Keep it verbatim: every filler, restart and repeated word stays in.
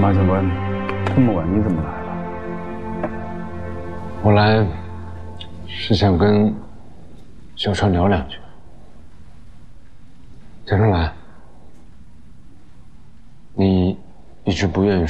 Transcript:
马警官，这么晚你怎么来了？ 我来是想跟小川聊两句。江春兰，你一直不愿意